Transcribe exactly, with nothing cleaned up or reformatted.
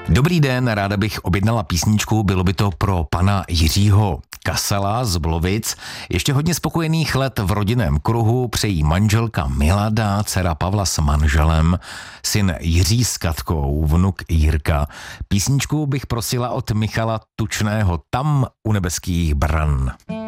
Dobrý den, ráda bych objednala písničku, bylo by to pro pana Jiřího Kasala z Blovic. Ještě hodně spokojených let v rodinném kruhu přejí manželka Milada, dcera Pavla s manželem, syn Jiří s Katkou, vnuk Jirka. Písničku bych prosila od Michala Tučného, Tam u nebeských bran.